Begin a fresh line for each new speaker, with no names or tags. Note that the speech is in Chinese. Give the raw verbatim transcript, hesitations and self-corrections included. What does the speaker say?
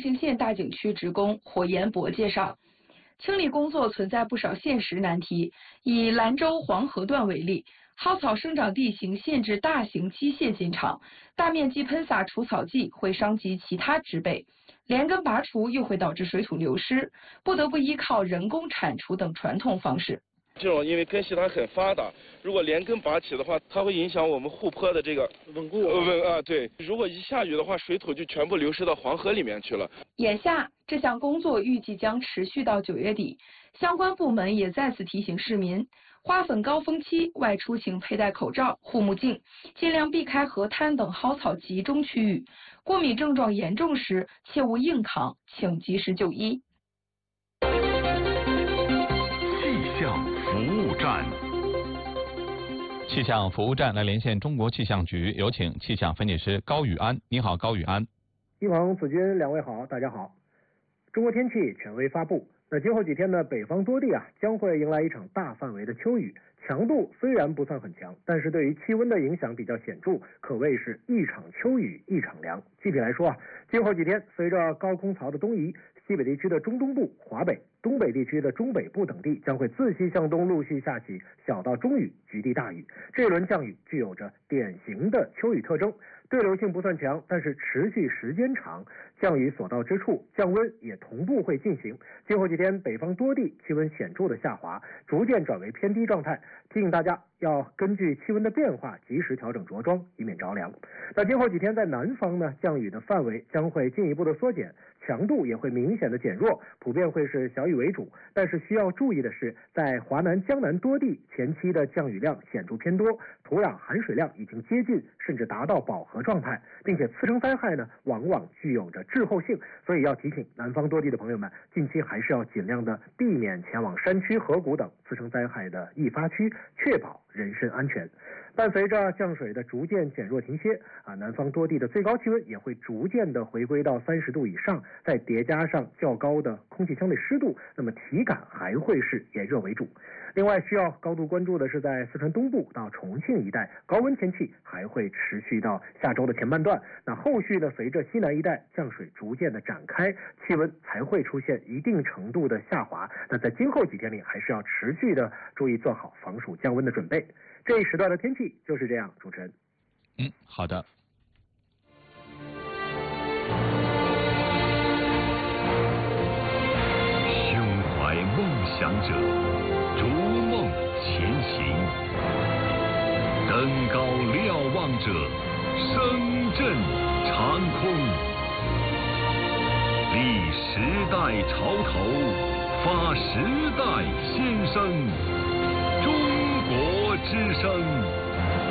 平县大景区职工火延博介绍，清理工作存在不少现实难题。以兰州黄河段为例，蒿草生长地形限制大型机械进场，大面积喷洒除草剂会伤及其他植被，连根拔除又会导致水土流失，不得不依靠人工铲除等传统方式。
这种因为根系它很发达，如果连根拔起的话，它会影响我们护坡的这个稳固。稳啊，对。如果一下雨的话，水土就全部流失到黄河里面去了。
眼下这项工作预计将持续到九月底，相关部门也再次提醒市民，花粉高峰期外出请佩戴口罩、护目镜，尽量避开河滩等蒿草集中区域。过敏症状严重时，切勿硬扛，请及时就医。
气象服务站，
气象服务站来连线中国气象局，有请气象分析师高宇安。你好，高宇安。
一鹏、子君两位好，大家好。中国天气权威发布，那今后几天呢，北方多地啊将会迎来一场大范围的秋雨，强度虽然不算很强，但是对于气温的影响比较显著，可谓是一场秋雨一场凉。具体来说啊，今后几天随着高空槽的东移，西北地区的中东部、华北、东北地区的中北部等地将会自西向东陆续下起小到中雨、局地大雨。这一轮降雨具有着典型的秋雨特征，对流性不算强，但是持续时间长，降雨所到之处，降温也同步会进行。今后几天，北方多地气温显著的下滑，逐渐转为偏低状态，提醒大家要根据气温的变化及时调整着装，以免着凉。那今后几天在南方呢，降雨的范围将会进一步的缩减，强度也会明显的减弱，普遍会是小雨为主。但是需要注意的是，在华南、江南多地前期的降雨量显著偏多，土壤含水量已经接近甚至达到饱和状态，并且次生灾害呢往往具有着滞后性，所以要提醒南方多地的朋友们，近期还是要尽量的避免前往山区、河谷等次生灾害的易发区，确保人身安全。伴随着降水的逐渐减弱停歇啊，南方多地的最高气温也会逐渐的回归到三十度以上，再叠加上较高的空气相对湿度，那么体感还会是炎热为主。另外需要高度关注的是，在四川东部到重庆一带，高温天气还会持续到下周的前半段。那后续呢，随着西南一带降水逐渐的展开，气温才会出现一定程度的下滑。那在今后几天里，还是要持续的注意做好防暑降温的准备。这一时段的天气就是这样，主持人。
嗯，好的。
胸怀梦想者，逐梦前行；登高瞭望者，声震长空。立时代潮头，发时代先声。